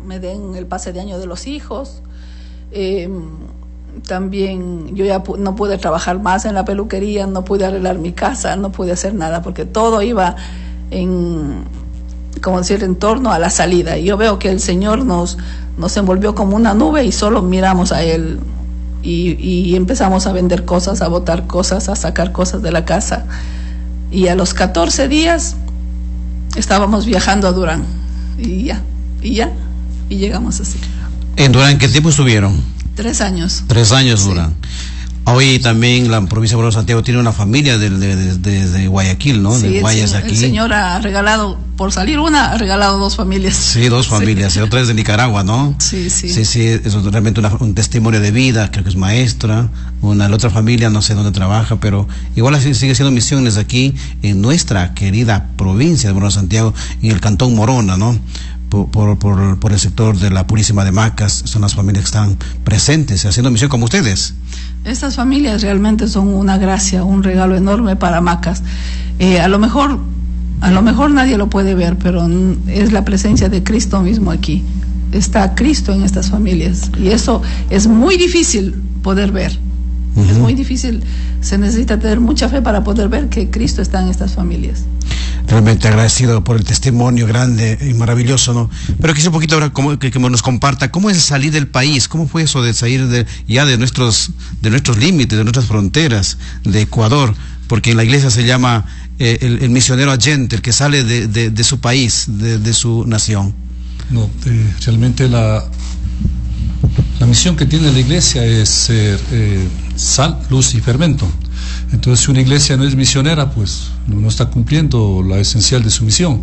me den el pase de año de los hijos. También yo ya no pude trabajar más en la peluquería, no pude arreglar mi casa, no pude hacer nada, porque todo iba en torno a la salida. Y yo veo que el Señor nos envolvió como una nube y solo miramos a Él. Y empezamos a vender cosas, a botar cosas, a sacar cosas de la casa. Y a los 14 días estábamos viajando a Durán. Y llegamos así. ¿En Durán qué tiempo estuvieron? 3 años. 3 años, sí. Durán. Hoy también la provincia de Santiago tiene una familia de Guayaquil, ¿no? Sí, de Guayas aquí. El Señor ha regalado, por salir ha regalado 2 familias. Sí, 2 familias, sí. Otra es de Nicaragua, ¿no? Sí. Sí, es realmente un testimonio de vida, creo que es maestra. La otra familia, no sé dónde trabaja, pero igual así sigue siendo misiones aquí en nuestra querida provincia de Morona Santiago, en el cantón Morona, ¿no? Por el sector de la Purísima de Macas, son las familias que están presentes haciendo misión como ustedes. Estas familias realmente son una gracia, un regalo enorme para Macas. A lo mejor nadie lo puede ver, pero es la presencia de Cristo mismo aquí. Está Cristo en estas familias y eso es muy difícil poder ver. Es muy difícil, se necesita tener mucha fe para poder ver que Cristo está en estas familias. Realmente agradecido por el testimonio grande y maravilloso, ¿no? Pero quisiera un poquito ahora que nos comparta cómo es salir del país, cómo fue eso de salir de nuestros límites, de nuestras fronteras, de Ecuador, porque en la iglesia se llama el misionero agente, el que sale de su país, de su nación. No, realmente la misión que tiene la iglesia es ser sal, luz y fermento. Entonces, si una iglesia no es misionera, pues no está cumpliendo la esencial de su misión.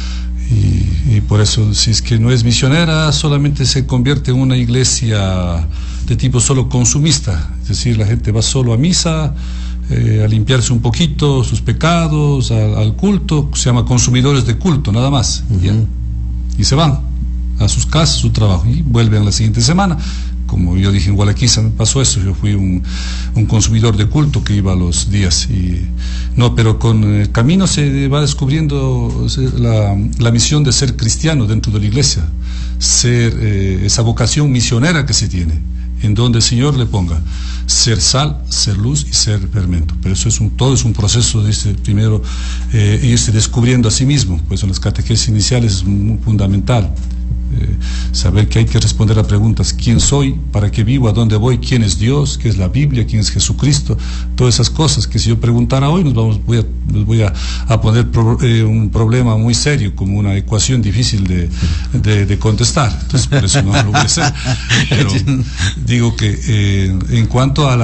Y por eso, si es que no es misionera, solamente se convierte en una iglesia de tipo solo consumista. Es decir, la gente va solo a misa, a limpiarse un poquito sus pecados, al culto. Se llama consumidores de culto, nada más. ¿Ya? Y se van a sus casas, a su trabajo, y vuelven la siguiente semana. Como yo dije en Gualaquiza, me pasó eso. Yo fui un consumidor de culto que iba a los días. Pero con el camino se va descubriendo la misión de ser cristiano dentro de la iglesia, ser esa vocación misionera que se tiene, en donde el Señor le ponga, ser sal, ser luz y ser fermento. Pero eso todo es un proceso de primero irse descubriendo a sí mismo. Pues en las catequesis iniciales es muy fundamental. Saber que hay que responder a preguntas: ¿quién soy? ¿Para qué vivo? ¿A dónde voy? ¿Quién es Dios? ¿Qué es la Biblia? ¿Quién es Jesucristo? Todas esas cosas que si yo preguntara hoy voy a poner un problema muy serio, como una ecuación difícil de contestar. Entonces por eso no lo voy a hacer. Pero digo que en cuanto a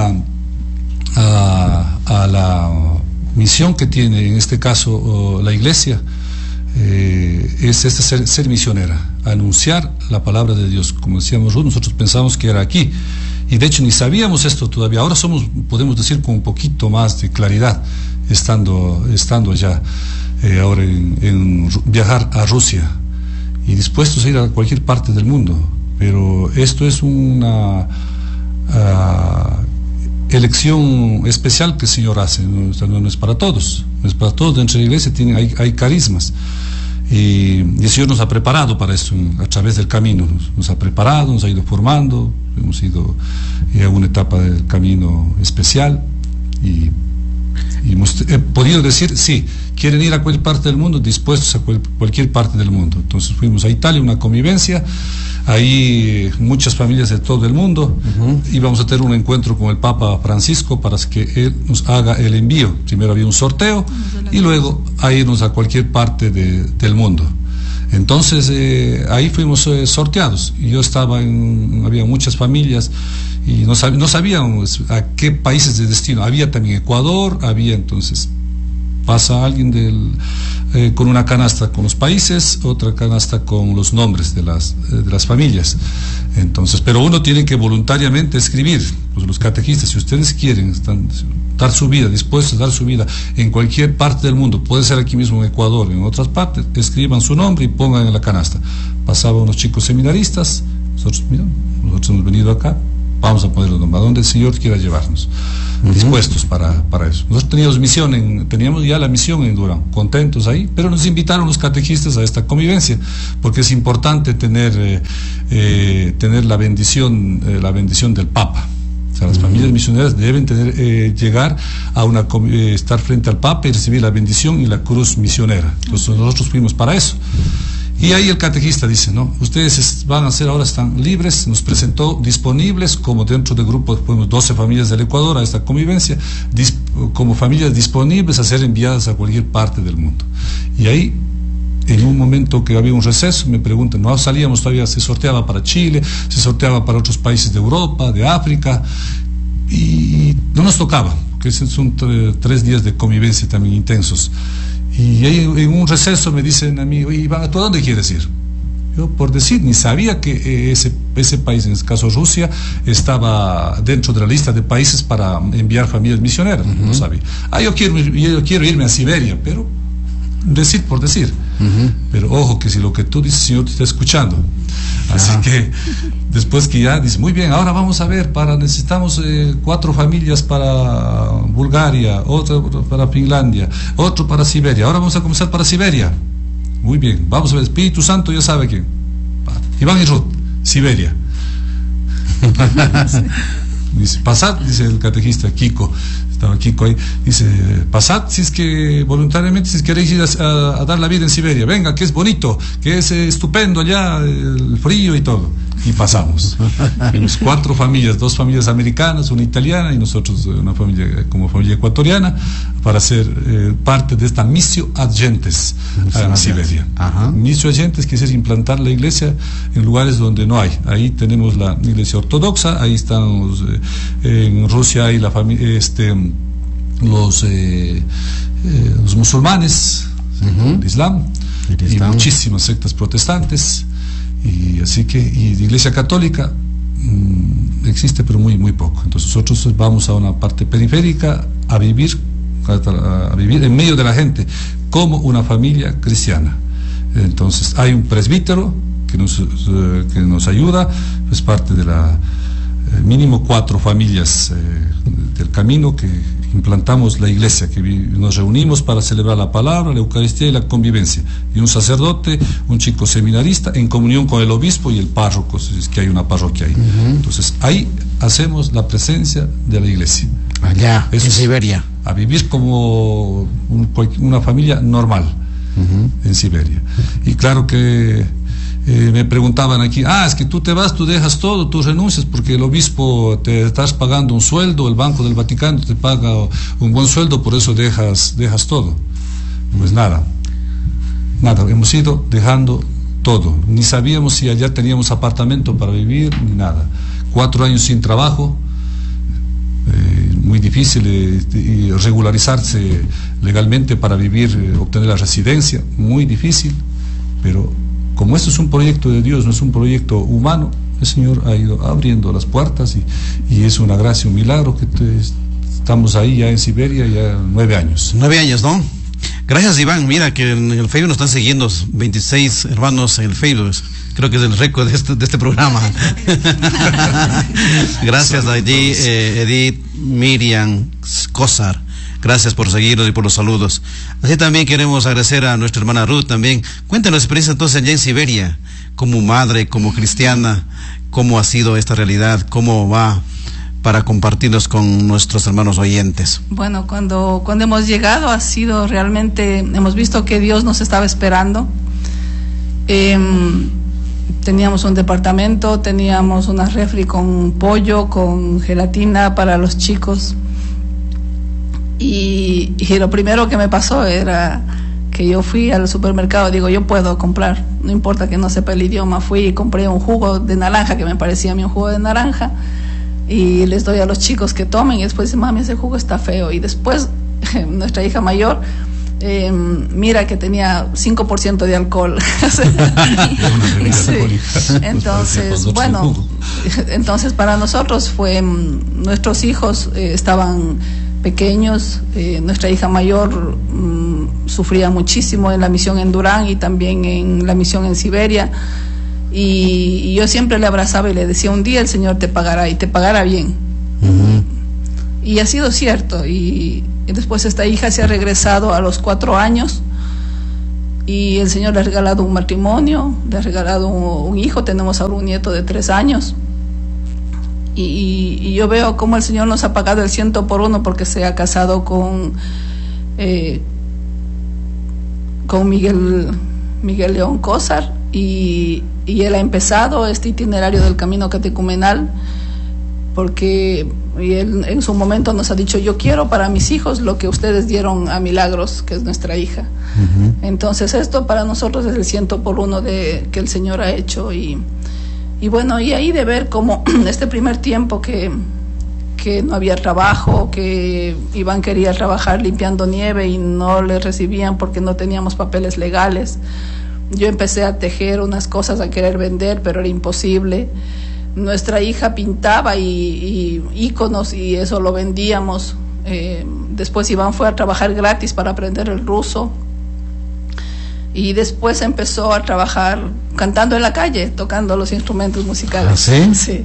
la misión que tiene en este caso la iglesia, es ser misionera, anunciar la palabra de Dios. Como decíamos, nosotros pensamos que era aquí, y de hecho ni sabíamos esto todavía. Ahora podemos decir con un poquito más de claridad, estando ya ahora en viajar a Rusia y dispuestos a ir a cualquier parte del mundo. Pero esto es una elección especial que el Señor hace. No es para todos, no es para todos. Dentro de la iglesia hay carismas, y el Señor nos ha preparado para esto a través del camino. Nos ha preparado, nos ha ido formando. Hemos ido a una etapa del camino especial y hemos podido decir: sí, quieren ir a cualquier parte del mundo, dispuestos a cualquier parte del mundo. Entonces fuimos a Italia, una convivencia, ahí muchas familias de todo el mundo. Íbamos a tener un encuentro con el Papa Francisco para que él nos haga el envío. Primero había un sorteo y luego a irnos a cualquier parte del mundo. Entonces ahí fuimos sorteados, y yo había muchas familias y no sabíamos a qué países de destino. Había también Ecuador, entonces pasa alguien con una canasta con los países, otra canasta con los nombres de las familias. Entonces, pero uno tiene que voluntariamente escribir. Pues los catequistas, si ustedes quieren dar su vida, dispuestos a dar su vida en cualquier parte del mundo, puede ser aquí mismo en Ecuador, en otras partes, escriban su nombre y pongan en la canasta. Pasaban unos chicos seminaristas, nosotros hemos venido acá, vamos a ponerlo a donde el Señor quiera llevarnos, dispuestos para eso. Nosotros teníamos ya la misión en Durán, contentos ahí, pero nos invitaron los catequistas a esta convivencia, porque es importante tener la bendición del Papa. O sea, las familias misioneras deben llegar a estar frente al Papa y recibir la bendición y la cruz misionera. Entonces nosotros fuimos para eso. Y ahí el catequista dice, no, ustedes van a ser ahora, están libres, nos presentó disponibles, como dentro del grupo fuimos 12 familias del Ecuador a esta convivencia, como familias disponibles a ser enviadas a cualquier parte del mundo. Y ahí, en un momento que había un receso, me preguntan, no salíamos todavía, se sorteaba para Chile, se sorteaba para otros países de Europa, de África, y no nos tocaba, porque son 3 días de convivencia también intensos. Y ahí en un receso me dicen a mí, Iván, ¿tú a dónde quieres ir? Yo, por decir, ni sabía que ese país, en este caso Rusia, estaba dentro de la lista de países para enviar familias misioneras, no sabía. Yo quiero irme a Siberia, pero decir por decir. Pero ojo, que si lo que tú dices, Señor, te está escuchando. Así que después que ya dice, muy bien, ahora vamos a ver, necesitamos 4 familias para Bulgaria, otra para Finlandia, otro para Siberia. Ahora vamos a comenzar para Siberia. Muy bien, vamos a ver, Espíritu Santo ya sabe quién. Iván y Ruth, Siberia. Dice, pasad, dice el catequista Kiko, estaba Kiko ahí, dice, pasad si es que voluntariamente, si queréis ir a dar la vida en Siberia, venga, que es bonito, que es estupendo allá, el frío y todo. Y pasamos. Fuimos 4 familias, 2 familias americanas, una italiana y nosotros una familia como familia ecuatoriana, para ser parte de esta missio ad gentes en Siberia. Missio ad gentes quiere decir implantar la iglesia en lugares donde no hay. Ahí tenemos la iglesia ortodoxa, ahí están en Rusia hay la familia, los musulmanes, el Islam, y muchísimas sectas protestantes. Y así que, y la iglesia católica existe, pero muy muy poco. Entonces nosotros vamos a una parte periférica a vivir en medio de la gente como una familia cristiana. Entonces hay un presbítero que nos ayuda, es parte de la mínimo 4 familias del camino que implantamos la iglesia, que nos reunimos para celebrar la palabra, la Eucaristía y la convivencia, y un sacerdote, un chico seminarista en comunión con el obispo y el párroco, si es que hay una parroquia ahí. Entonces ahí hacemos la presencia de la iglesia allá en Siberia, a vivir como una familia normal en Siberia. Y claro que me preguntaban aquí, es que tú te vas, tú dejas todo, tú renuncias porque el obispo te estás pagando un sueldo, el Banco del Vaticano te paga un buen sueldo, por eso dejas todo. Pues nada, hemos ido dejando todo, ni sabíamos si allá teníamos apartamento para vivir, ni nada. 4 años sin trabajo, muy difícil regularizarse legalmente para vivir, obtener la residencia, muy difícil, pero como esto es un proyecto de Dios, no es un proyecto humano, el Señor ha ido abriendo las puertas y es una gracia, un milagro que estamos ahí ya en Siberia ya 9 años. 9 años, ¿no? Gracias, Iván. Mira que en el Facebook nos están siguiendo 26 hermanos en el Facebook. Creo que es el récord de este programa. Gracias a Edith, Miriam, Cosar. Gracias por seguirnos y por los saludos. Así también queremos agradecer a nuestra hermana Ruth también. Cuéntanos experiencia entonces allá en Siberia, como madre, como cristiana, cómo ha sido esta realidad, cómo va para compartirnos con nuestros hermanos oyentes. Bueno, cuando hemos llegado ha sido realmente, hemos visto que Dios nos estaba esperando. Teníamos un departamento, teníamos una refri con pollo, con gelatina para los chicos. Y lo primero que me pasó era que yo fui al supermercado, digo, yo puedo comprar, no importa que no sepa el idioma. Fui y compré un jugo de naranja, que me parecía a mí un jugo de naranja, y les doy a los chicos que tomen, y después dicen, mami, ese jugo está feo. Y después nuestra hija mayor mira que tenía 5% de alcohol. Sí. Entonces, bueno, entonces para nosotros fue, nuestros hijos estaban pequeños, nuestra hija mayor sufría muchísimo en la misión en Durán y también en la misión en Siberia, y yo siempre le abrazaba y le decía, un día el Señor te pagará y te pagará bien. Y ha sido cierto, y después esta hija se ha regresado a los 4 años y el Señor le ha regalado un matrimonio, le ha regalado un hijo, tenemos ahora un nieto de 3 años. Y yo veo cómo el Señor nos ha pagado el 100 por 1 porque se ha casado con Miguel León Cózar, y él ha empezado este itinerario del camino catecumenal porque él en su momento nos ha dicho, yo quiero para mis hijos lo que ustedes dieron a Milagros, que es nuestra hija. Entonces esto para nosotros es el 100 por 1 que el Señor ha hecho, y bueno, y ahí de ver cómo este primer tiempo que no había trabajo, que Iván quería trabajar limpiando nieve y no le recibían porque no teníamos papeles legales. Yo empecé a tejer unas cosas, a querer vender, pero era imposible. Nuestra hija pintaba y íconos y eso lo vendíamos. Después Iván fue a trabajar gratis para aprender el ruso. Y después empezó a trabajar cantando en la calle, tocando los instrumentos musicales. ¿Ah, sí? Sí.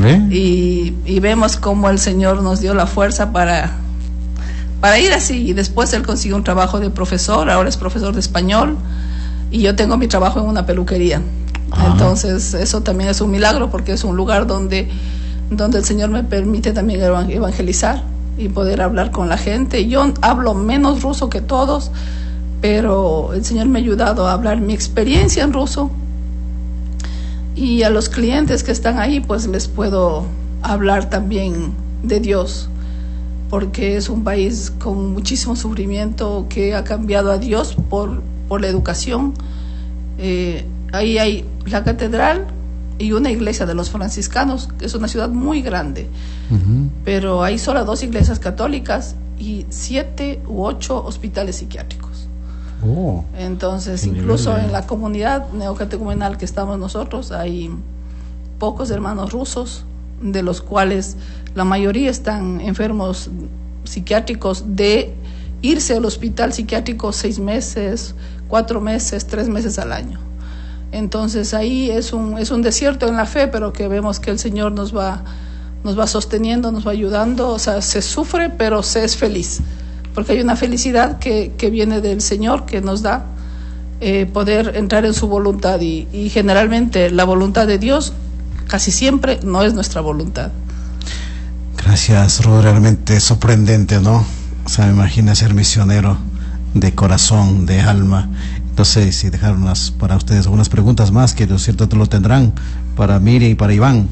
Y vemos cómo el Señor nos dio la fuerza para ir así. Y después él consiguió un trabajo de profesor, ahora es profesor de español. Y yo tengo mi trabajo en una peluquería. Entonces eso también es un milagro porque es un lugar donde el Señor me permite también evangelizar y poder hablar con la gente. Yo hablo menos ruso que todos, pero el Señor me ha ayudado a hablar mi experiencia en ruso, y a los clientes que están ahí pues les puedo hablar también de Dios, porque es un país con muchísimo sufrimiento que ha cambiado a Dios por la educación. Ahí hay la catedral y una iglesia de los franciscanos, que es una ciudad muy grande, pero hay solo 2 iglesias católicas y 7 u 8 hospitales psiquiátricos. Entonces, incluso en la comunidad neocatecumenal que estamos nosotros, hay pocos hermanos rusos, de los cuales la mayoría están enfermos psiquiátricos de irse al hospital psiquiátrico 6 meses, 4 meses, 3 meses al año. Entonces ahí es un desierto en la fe, pero que vemos que el Señor nos va sosteniendo, nos va ayudando. O sea, se sufre, pero se es feliz, porque hay una felicidad que viene del Señor, que nos da poder entrar en su voluntad, y generalmente la voluntad de Dios casi siempre no es nuestra voluntad. Gracias, Ruth, realmente sorprendente, ¿no? O sea, me imagina ser misionero de corazón, de alma. Entonces, si dejaron para ustedes algunas preguntas más, que de cierto lo tendrán para Miriam y para Iván.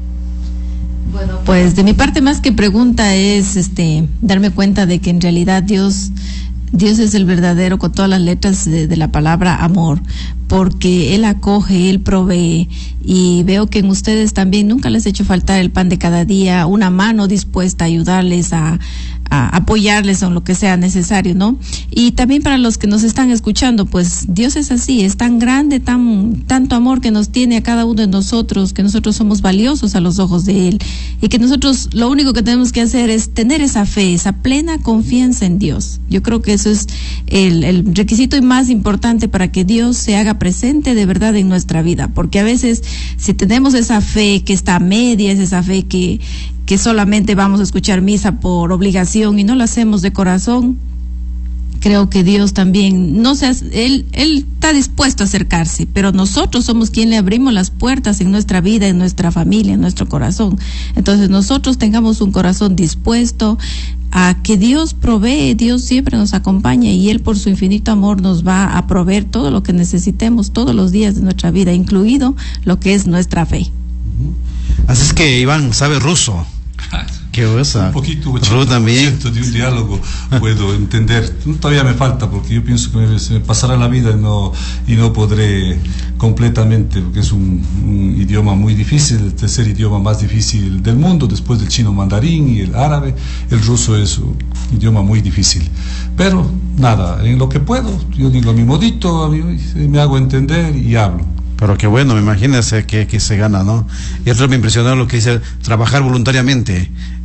Bueno, pues de mi parte, más que pregunta, es darme cuenta de que en realidad Dios es el verdadero, con todas las letras de la palabra, amor, porque Él acoge, Él provee, y veo que en ustedes también nunca les ha hecho faltar el pan de cada día, una mano dispuesta a ayudarles, a apoyarles en lo que sea necesario, ¿no? Y también para los que nos están escuchando, pues Dios es así, es tan grande, tanto amor que nos tiene a cada uno de nosotros, que nosotros somos valiosos a los ojos de Él, y que nosotros lo único que tenemos que hacer es tener esa fe, esa plena confianza en Dios. Yo creo que eso es el requisito más importante para que Dios se haga presente de verdad en nuestra vida, porque a veces si tenemos esa fe que está a medias, esa fe que solamente vamos a escuchar misa por obligación y no lo hacemos de corazón, creo que Dios también, Él está dispuesto a acercarse, pero nosotros somos quien le abrimos las puertas en nuestra vida, en nuestra familia, en nuestro corazón. Entonces nosotros tengamos un corazón dispuesto a que Dios provee, Dios siempre nos acompaña, y Él por su infinito amor nos va a proveer todo lo que necesitemos todos los días de nuestra vida, incluido lo que es nuestra fe. Así es que Iván sabe ruso. ¿Qué cosa? Un poquito, Ruth también. De un diálogo puedo entender. Todavía me falta, porque yo pienso que se me pasará la vida y no podré completamente, porque es un idioma muy difícil, el tercer idioma más difícil del mundo, después del chino mandarín y el árabe. El ruso es un idioma muy difícil. Pero nada, en lo que puedo, yo digo a mi modito, me hago entender y hablo. Pero qué bueno, me imagínese que se gana, ¿no? Y eso me impresionó lo que dice, trabajar voluntariamente.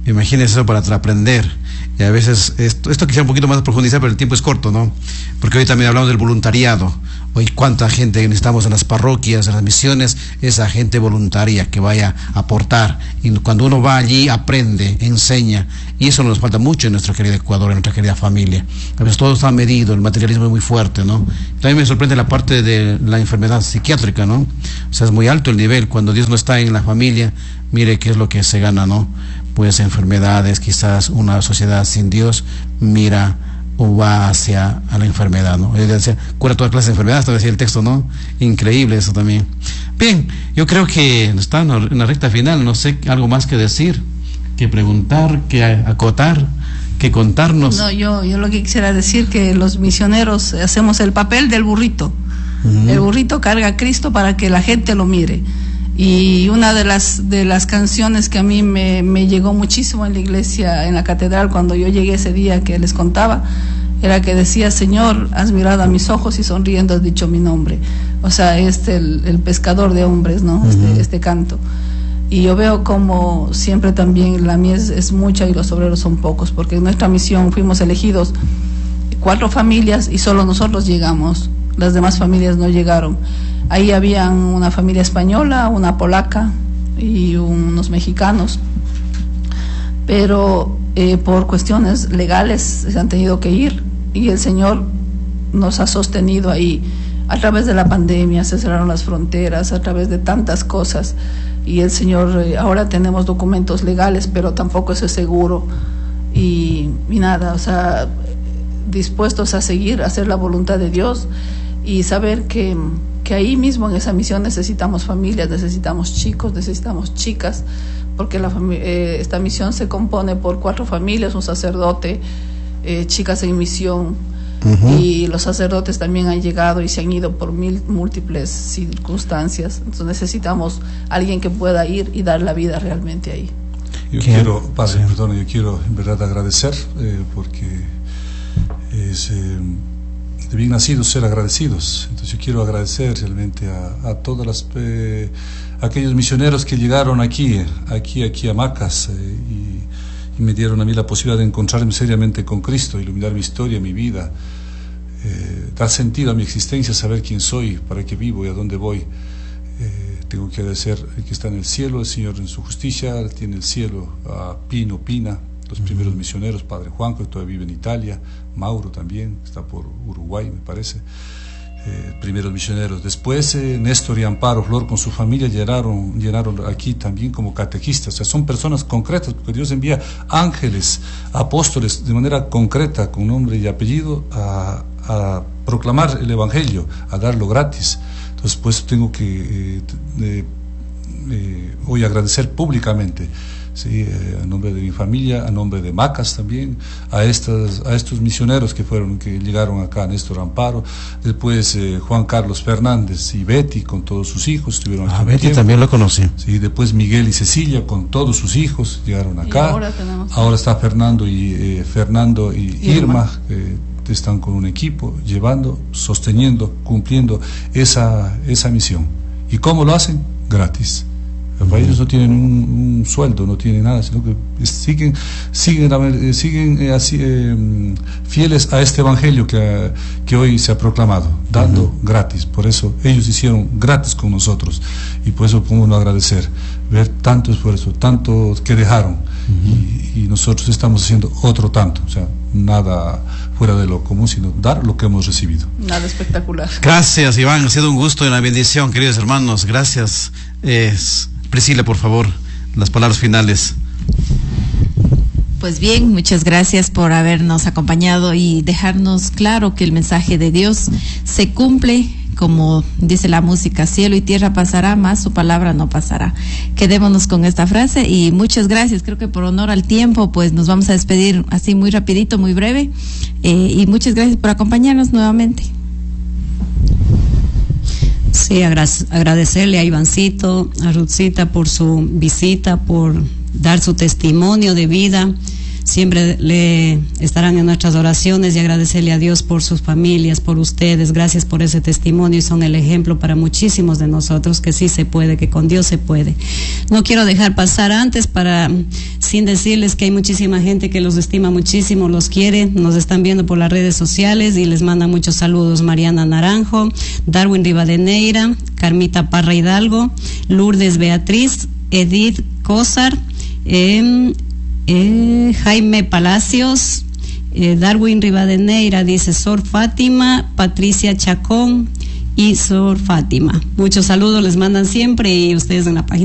Imagínense eso para aprender. Y a veces esto quisiera un poquito más profundizar, pero el tiempo es corto, ¿no? Porque hoy también hablamos del voluntariado. Hoy cuánta gente necesitamos en las parroquias, en las misiones, esa gente voluntaria que vaya a aportar. Y cuando uno va allí, aprende, enseña. Y eso nos falta mucho en nuestra querida Ecuador, en nuestra querida familia. A veces todo está medido, el materialismo es muy fuerte, ¿no? También me sorprende la parte de la enfermedad psiquiátrica, ¿no? O sea, es muy alto el nivel. Cuando Dios no está en la familia, mire qué es lo que se gana, ¿no? Pues enfermedades, quizás una sociedad sin Dios mira o va hacia a la enfermedad, ¿no? Él decía, cura toda clase de enfermedades, te decía el texto, ¿no? Increíble eso también. Bien, yo creo que está en la recta final, no sé, algo más que decir, que preguntar, que acotar, que contarnos. No, yo lo que quisiera decir que los misioneros hacemos el papel del burrito. El burrito carga a Cristo para que la gente lo mire. Y una de las canciones que a mí me llegó muchísimo en la iglesia, en la catedral, cuando yo llegué ese día que les contaba, era que decía: Señor, has mirado a mis ojos y sonriendo has dicho mi nombre. O sea, el pescador de hombres, ¿no? Este canto. Y yo veo como siempre también la mies es mucha y los obreros son pocos, porque en nuestra misión fuimos elegidos 4 familias y solo nosotros llegamos, las demás familias no llegaron. Ahí habían una familia española, una polaca y unos mexicanos, pero por cuestiones legales se han tenido que ir, y el Señor nos ha sostenido ahí a través de la pandemia. Se cerraron las fronteras, a través de tantas cosas, y el Señor, ahora tenemos documentos legales, pero tampoco eso es seguro, y nada, o sea, dispuestos a seguir, a hacer la voluntad de Dios y saber que ahí mismo en esa misión necesitamos familias, necesitamos chicos, necesitamos chicas, porque esta misión se compone por 4 familias, un sacerdote, chicas en misión, y los sacerdotes también han llegado y se han ido por múltiples circunstancias. Entonces necesitamos alguien que pueda ir y dar la vida realmente ahí. Yo quiero, padre, perdón, yo quiero en verdad agradecer, porque es de bien nacidos ser agradecidos. Entonces yo quiero agradecer realmente a todas aquellos misioneros que llegaron aquí a Macas, y me dieron a mí la posibilidad de encontrarme seriamente con Cristo, iluminar mi historia, mi vida, dar sentido a mi existencia, saber quién soy, para qué vivo y a dónde voy. Tengo que agradecer el que está en el cielo, el Señor en su justicia, tiene el cielo, a Pina, los primeros misioneros, Padre Juan, que todavía vive en Italia, Mauro también, está por Uruguay, me parece, primeros misioneros. Después Néstor y Amparo Flor con su familia llenaron aquí también como catequistas. O sea, son personas concretas, porque Dios envía ángeles, apóstoles de manera concreta, con nombre y apellido, a proclamar el Evangelio, a darlo gratis. Entonces, pues tengo que hoy agradecer públicamente, sí, a nombre de mi familia, a nombre de Macas también, a estos misioneros que llegaron acá, Néstor Amparo, después Juan Carlos Fernández y Betty con todos sus hijos estuvieron aquí. Betty también lo conocí. Sí, después Miguel y Cecilia con todos sus hijos llegaron acá. Ahora está Fernando y Irma, están con un equipo llevando, sosteniendo, cumpliendo esa misión. ¿Y cómo lo hacen? Gratis. Ellos no tienen un sueldo, no tienen nada, sino que siguen así, fieles a este evangelio que hoy se ha proclamado, dando gratis. Por eso ellos hicieron gratis con nosotros, y por eso podemos agradecer, ver tanto esfuerzo, tanto que dejaron, y nosotros estamos haciendo otro tanto. O sea, nada fuera de lo común, sino dar lo que hemos recibido. Nada espectacular. Gracias, Iván, ha sido un gusto y una bendición, queridos hermanos. Gracias. Priscila, por favor, las palabras finales. Pues bien, muchas gracias por habernos acompañado y dejarnos claro que el mensaje de Dios se cumple, como dice la música: cielo y tierra pasará, mas su palabra no pasará. Quedémonos con esta frase y muchas gracias. Creo que por honor al tiempo, pues nos vamos a despedir así muy rapidito, muy breve, y muchas gracias por acompañarnos nuevamente. Sí, agradecerle a Ivancito, a Ruthcita por su visita, por dar su testimonio de vida. siempre le estarán en nuestras oraciones, y agradecerle a Dios por sus familias, por ustedes. Gracias por ese testimonio, y son el ejemplo para muchísimos de nosotros que sí se puede, que con Dios se puede. No quiero dejar pasar antes sin decirles que hay muchísima gente que los estima muchísimo, los quiere, nos están viendo por las redes sociales y les manda muchos saludos. Mariana Naranjo, Darwin Rivadeneira, Carmita Parra Hidalgo, Lourdes Beatriz, Edith Cosar, Jaime Palacios, Darwin Rivadeneira dice Sor Fátima, Patricia Chacón y Sor Fátima. Muchos saludos les mandan siempre, y ustedes en la página